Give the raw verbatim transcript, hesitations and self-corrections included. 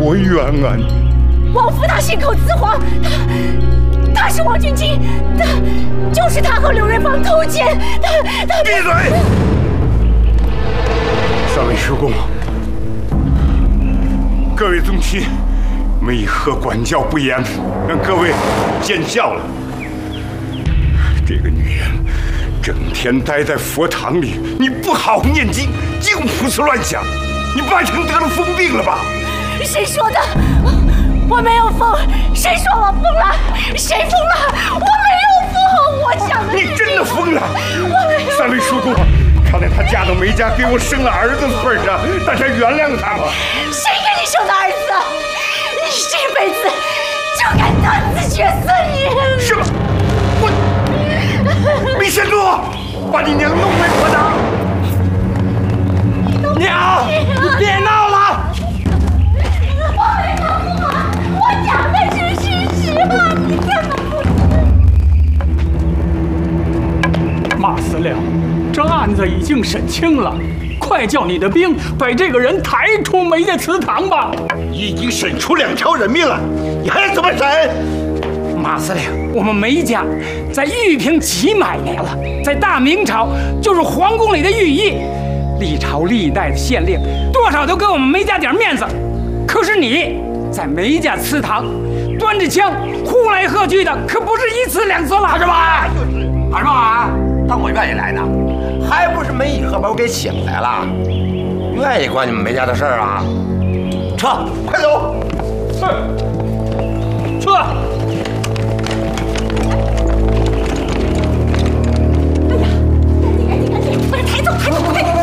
我冤案。 王夫他信口雌黄，他他是王君金，他就是他和刘瑞芳偷奸，他他闭嘴！三位师公，各位宗亲，梅河管教不严，让各位见笑了。这个女人整天待在佛堂里，你不好好念经，净胡思乱想，你八成得了疯病了吧？ 谁说的？我没有疯，谁说我疯了？谁疯了？我没有疯，我讲的。 你真的疯了！ 我没有。 三位叔公，看在她嫁到梅家给我生了儿子的份上，大家原谅她吧。 谁给你生的儿子？你这辈子就该断子绝孙！你什么？我梅仙奴，把你娘弄回佛堂！ 娘，你别闹了！ 我没闹过，我讲的是事实啊！你怎么不？ 马司令，这案子已经审清了，快叫你的兵把这个人抬出梅家祠堂吧！ 已经审出两条人命了，你还怎么审？ 马司令，我们梅家在玉屏几百年了，在大明朝就是皇宫里的御医，历朝历代的县令多少都给我们梅家点面子。可是你在梅家祠堂端着枪呼来喝去的，可不是一次两次了， 二十八就是，二十八，当我愿意来呢，还不是梅姨和把我给请来了，愿意管你们梅家的事儿啊？撤，快走！ 是，撤。 哎呀，赶紧赶紧赶紧，把他抬走抬走，快点！